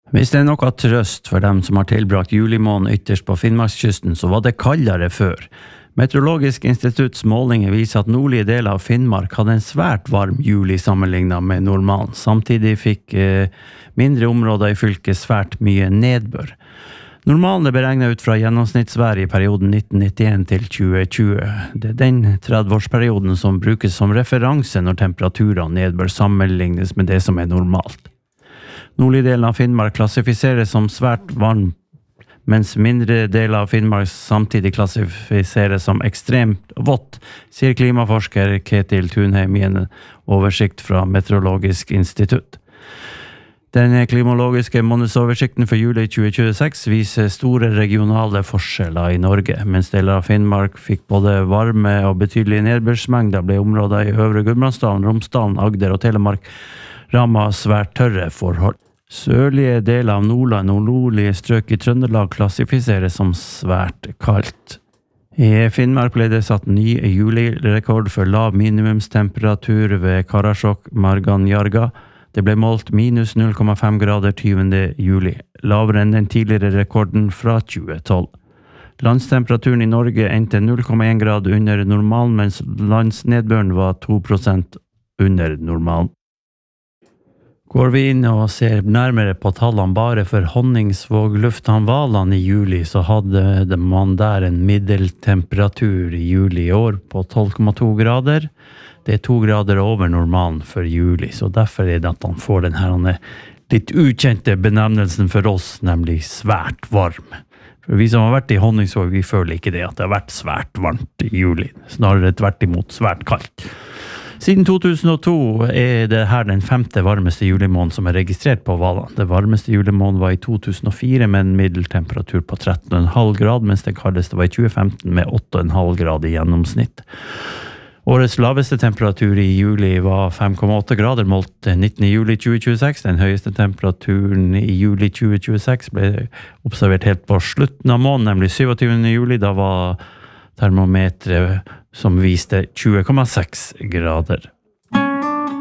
Hvis det noe trøst for dem som har tilbrakt julimåneden ytterst på Finnmarkskysten, så var det kaldere før. Meteorologisk institutts målinger viser at nordlige deler av Finnmark hadde en svært varm juli sammenlignet med normalen. Samtidig fikk mindre områder i fylket svært mye nedbør. Normalen er beregnet ut fra gjennomsnittsvær i perioden 1991 til 2020. Det er den 30-årsperioden som brukes som referanse når temperaturer og nedbør sammenlignes med det som er normalt. Nordlige delen av Finnmark klassifiseres som svært varm, mens mindre deler av Finnmark samtidig klassifiseres som ekstremt vått, sier klimaforsker Ketil Thunheim i en oversikt fra Meteorologisk institutt. Den klimatologiske månedsoversikten for juli 2026 viser store regionale forskjeller i Norge. Mens deler av Finnmark fikk både varme og betydelige nedbørsmengder, ble områder i Øvre Gudbrandsdalen, Romsdalen, Agder og Telemark rammet svært tørre forhold. Sørlige deler av Nordland og nordlige strøk i Trøndelag klassifiseres som svært kaldt. I Finnmark ble det satt ny julirekord for lav minimumstemperatur ved Karasjok, Marganjarga. Det ble målt minus 0,5 grader 20. juli, lavere enn den tidligere rekorden fra 2012. Landstemperaturen i Norge endte 0,1 grad under normalen, mens landsnedbøren var 2% under normalen. Går vi inn og ser nærmere på tallene bare for Honningsvåg lufthavn Valand i juli, så hadde man der en middeltemperatur i juli i år på 12,2 grader. Det er 2 grader over normalen for juli, så derfor er det at han får den her litt ukjente benevnelsen for oss, nemlig svært varm. For vi som har vært i Honningsvåg, vi føler ikke det at det har vært svært varmt i juli, snarere tvert imot svært kaldt. Siden 2002 er det her den 5. varmeste julimåneden som er registrert på Valand. Det varmeste julimåneden var i 2004 med en middeltemperatur på 13,5 grad, mens det kaldeste var i 2015 med 8,5 grad i gjennomsnitt. Årets laveste temperatur i juli var 5,8 grader, målt 19. juli 2026. Den høyeste temperaturen i juli 2026 ble observert helt på slutten av måneden, nemlig 27. juli. Da var termometret som viste 20,6 grader.